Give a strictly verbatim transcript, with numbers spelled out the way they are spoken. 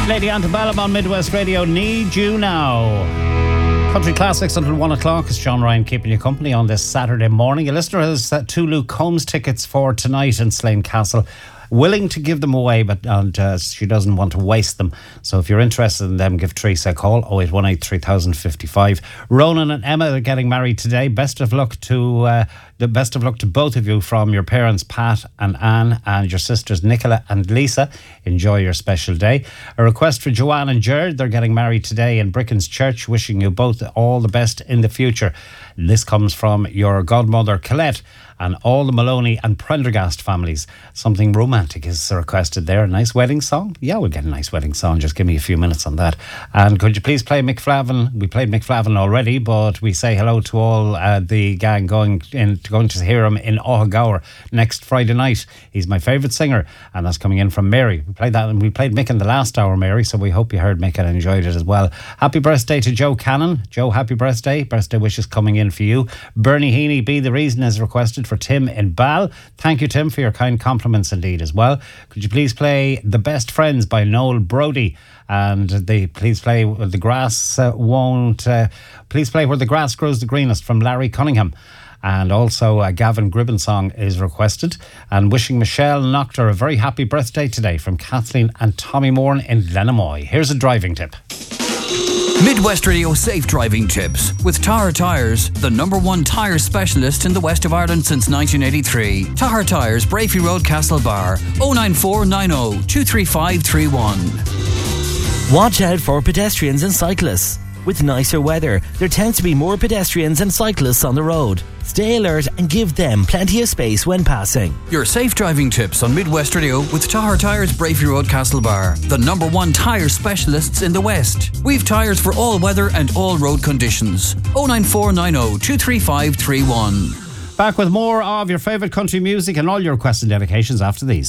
Lady Antebellum on Midwest Radio, Need You Now. Country Classics until one o'clock. It's John Ryan keeping you company on this Saturday morning. A listener has uh, two Luke Combs tickets for tonight in Slane Castle. Willing to give them away, but and, uh, she doesn't want to waste them. So if you're interested in them, give Teresa a call, oh eight one eight, three thousand fifty-five. Ronan and Emma are getting married today. Best of luck to uh, the best of luck to both of you from your parents, Pat and Anne, and your sisters, Nicola and Lisa. Enjoy your special day. A request for Joanne and Jared. They're getting married today in Bricken's Church. Wishing you both all the best in the future. This comes from your godmother, Colette, and all the Maloney and Prendergast families. Something romantic is requested there. A nice wedding song? Yeah, we'll get a nice wedding song. Just give me a few minutes on that. And could you please play Mick Flavin? We played Mick Flavin already, but we say hello to all uh, the gang going in, going to hear him in Ohagower next Friday night. He's my favourite singer, and that's coming in from Mary. We played that, and we played Mick in the last hour, Mary, so we hope you heard Mick and enjoyed it as well. Happy birthday to Joe Cannon. Joe, happy birthday. Birthday wishes coming in for you. Bernie Heaney, Be the Reason, is requested for Tim in Bal. Thank you, Tim, for your kind compliments indeed as well. Could you please play The Best Friends by Noel Brody? And they please play The Grass uh, Won't uh, please play Where the Grass Grows the Greenest from Larry Cunningham. And also a Gavin Gribben song is requested. And wishing Michelle Noctor a very happy birthday today from Kathleen and Tommy Moore in Lenamoy. Here's a driving tip. Midwest Radio Safe Driving Tips with Tahar Tyres, the number one tyre specialist in the west of Ireland since nineteen eighty-three. Tahar Tyres, Brafey Road, Castlebar, oh nine four nine oh, two three five three one. Watch out for pedestrians and cyclists. With nicer weather, there tends to be more pedestrians and cyclists on the road. Stay alert and give them plenty of space when passing. Your safe driving tips on Midwest Radio with Tahar Tyres, Brafey Road, Castlebar, the number one tyre specialists in the West. We've tyres for all weather and all road conditions. oh nine four nine oh, two three five three one. Back with more of your favourite country music and all your requests and dedications after these.